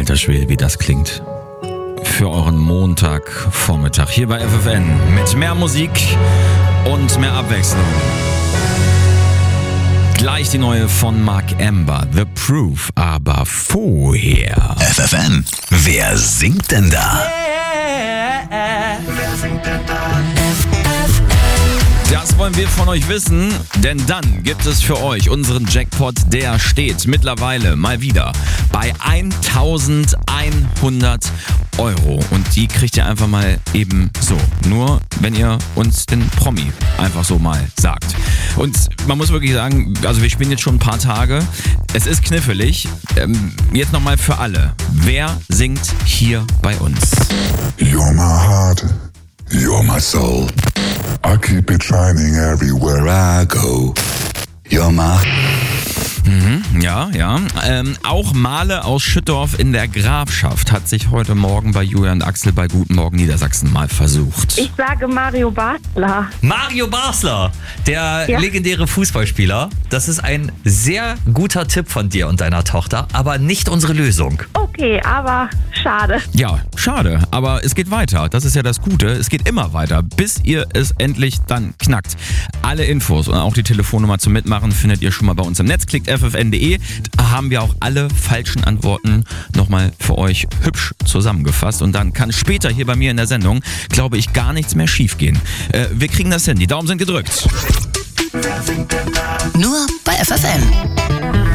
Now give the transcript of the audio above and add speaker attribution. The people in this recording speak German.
Speaker 1: Alter Schwede, wie das klingt. Für euren Montagvormittag hier bei FFN mit mehr Musik und mehr Abwechslung. Gleich die neue von Mark Ember, The Proof, aber vorher.
Speaker 2: FFN, wer singt denn da?
Speaker 3: Wer singt denn da?
Speaker 1: Das wollen wir von euch wissen, denn dann gibt es für euch unseren Jackpot, der steht mittlerweile mal wieder bei 1100 Euro. Und die kriegt ihr einfach mal eben so. Nur wenn ihr uns den Promi einfach so mal sagt. Und man muss wirklich sagen, also wir spielen jetzt schon ein paar Tage. Es ist knifflig. Jetzt nochmal für alle. Wer singt hier bei uns?
Speaker 4: You're my heart, you're my soul. I keep it shining everywhere I go. You're my...
Speaker 1: Ja. Auch Male aus Schüttorf in der Grafschaft hat sich heute Morgen bei Julian und Axel bei Guten Morgen Niedersachsen mal versucht.
Speaker 5: Ich sage Mario Basler.
Speaker 6: Mario Basler, der legendäre Fußballspieler. Das ist ein sehr guter Tipp von dir und deiner Tochter, aber nicht unsere Lösung.
Speaker 5: Okay, aber schade.
Speaker 1: Ja, schade, aber es geht weiter. Das ist ja das Gute. Es geht immer weiter, bis ihr es endlich dann knackt. Alle Infos und auch die Telefonnummer zum Mitmachen findet ihr schon mal bei uns im Netz. Klickt ffn.de. Da haben wir auch alle falschen Antworten nochmal für euch hübsch zusammengefasst. Und dann kann später hier bei mir in der Sendung, glaube ich, gar nichts mehr schief gehen. Wir kriegen das hin. Die Daumen sind gedrückt.
Speaker 3: Wer singt denn da?
Speaker 2: Nur bei FFN.